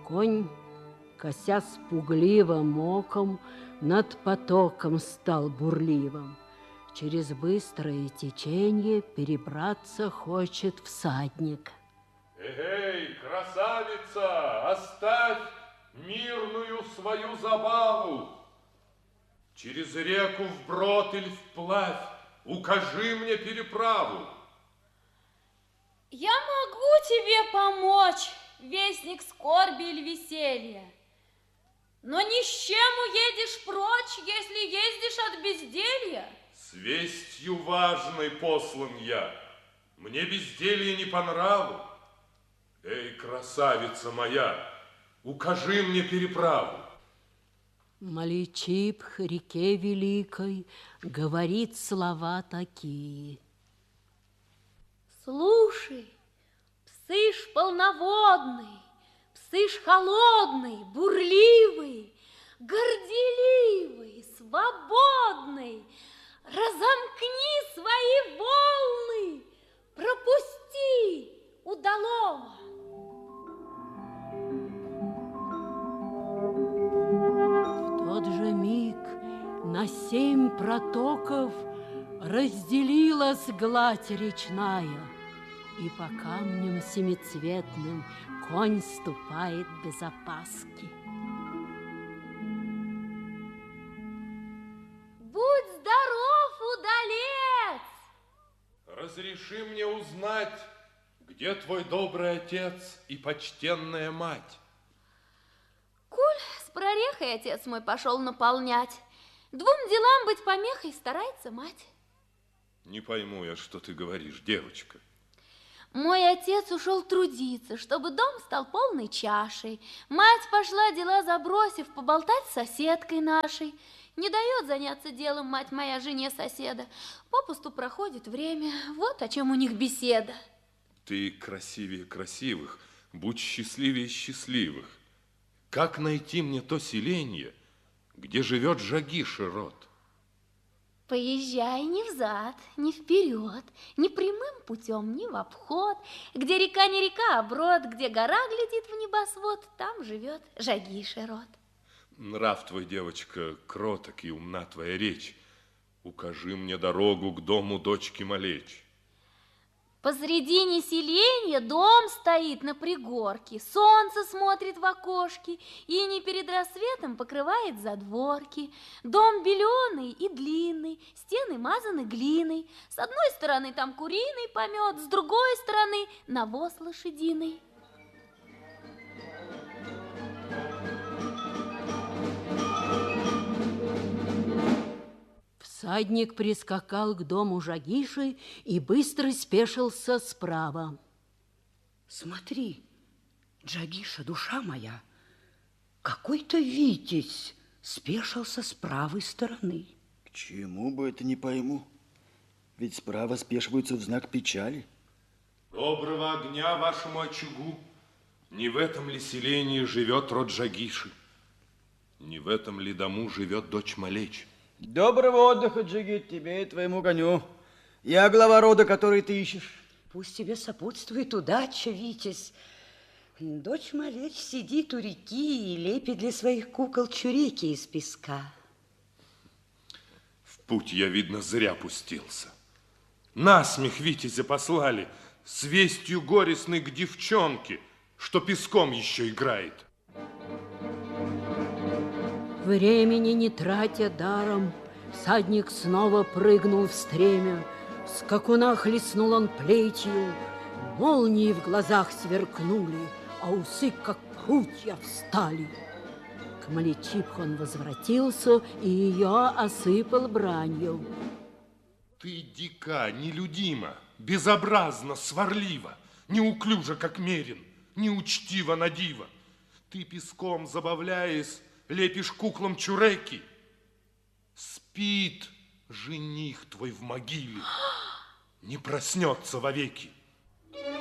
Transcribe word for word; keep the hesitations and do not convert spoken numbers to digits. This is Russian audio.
Конь, косясь пугливым оком, над потоком стал бурливым. Через быстрое течение перебраться хочет всадник. Эй, красавица, оставь мирную свою забаву. Через реку вброд или вплавь укажи мне переправу. Я могу тебе помочь, вестник скорби или веселья. Но ни с чем уедешь прочь, если ездишь от безделья. С вестью важной послан я. Мне безделье не по нраву. Эй, красавица моя, укажи мне переправу. Маличипх реке великой говорит слова такие. Слушай, псыш полноводный, псыш холодный, бурливый, горделивый, свободный, разомкни свои волны, пропусти удалого. В тот же миг на семь протоков разделилась гладь речная, и по камням семицветным конь ступает без опаски. Будь здоров, удалец! Разреши мне узнать, где твой добрый отец и почтенная мать? Куль с прорехой отец мой пошел наполнять. Двум делам быть помехой старается мать. Не пойму я, что ты говоришь, девочка. Мой отец ушел трудиться, чтобы дом стал полной чашей. Мать пошла, дела забросив, поболтать с соседкой нашей. Не дает заняться делом мать моя жене соседа. Попусту проходит время, вот о чем у них беседа. Ты красивее красивых, будь счастливее счастливых. Как найти мне то селение, где живет Жагиши род? Поезжай не взад, не вперед, не прямым путем, не в обход. Где река не река, а брод, где гора глядит в небосвод, там живет Жагиши род. Нрав твой, девочка, кроток и умна твоя речь. Укажи мне дорогу к дому дочки Малечь. Посредине селения дом стоит на пригорке, солнце смотрит в окошки, и не перед рассветом покрывает задворки. Дом беленый и длинный, стены мазаны глиной. С одной стороны там куриный помет, с другой стороны навоз лошадиный. Всадник прискакал к дому Жагиши и быстро спешился справа. Смотри, Жагиша, душа моя, какой-то витязь спешился с правой стороны. К чему бы это, не пойму. Ведь справа спешиваются в знак печали. Доброго огня вашему очагу. Не в этом ли селении живет род Жагиши? Не в этом ли дому живет дочь Малечь? Доброго отдыха, Джигит, тебе и твоему коню. Я глава рода, который ты ищешь. Пусть тебе сопутствует удача, витязь. Дочь Малечь сидит у реки и лепит для своих кукол чуреки из песка. В путь я, видно, зря пустился. Насмех витязя послали с вестью горестной к девчонке, что песком еще играет. Времени не тратя даром, всадник снова прыгнул в стремя. В скакуна хлестнул он плетью, молнии в глазах сверкнули, а усы, как прутья, встали. К Маличипху он возвратился и ее осыпал бранью. Ты дика, нелюдима, безобразно, сварлива, неуклюжа, как мерин, неучтива на диво. Ты песком забавляясь, лепишь куклам чуреки. Спит жених твой в могиле, не проснется вовеки.